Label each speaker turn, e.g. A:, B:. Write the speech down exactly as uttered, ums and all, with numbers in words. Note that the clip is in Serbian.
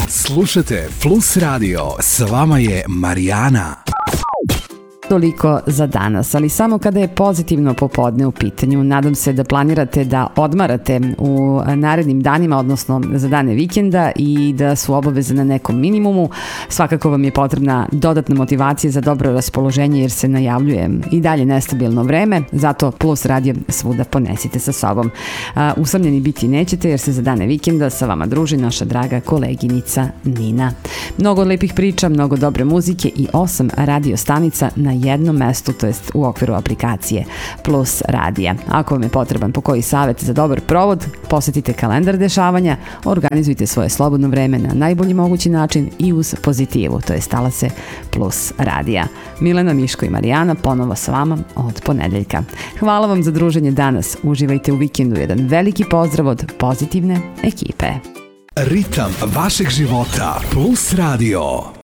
A: Slušajte Plus Radio, s vama je Marijana.
B: Toliko za danas, ali samo kada je pozitivno popodne u pitanju. Nadam se da planirate da odmarate u narednim danima, odnosno za dane vikenda i da su obaveze na nekom minimumu. Svakako vam je potrebna dodatna motivacija za dobro raspoloženje jer se najavljuje i dalje nestabilno vreme, zato Plus Radio svuda ponesite sa sobom. Usamljeni biti nećete jer se za dane vikenda sa vama druži naša draga koleginica Nina. Mnogo lepih priča, mnogo dobre muzike i osam radio stanica na jednom mestu, to jest u okviru aplikacije Plus Radija. Ako vam je potreban po koji savjet za dobar provod, posetite kalendar dešavanja, organizujte svoje slobodno vreme na najbolji mogući način i uz pozitivu, to jest talase Plus Radija. Milena, Miško i Marijana ponovo s vama od ponedeljka. Hvala vam za druženje danas. Uživajte u vikendu. Jedan veliki pozdrav od pozitivne ekipe.
A: Ritam vašeg života Plus Radio.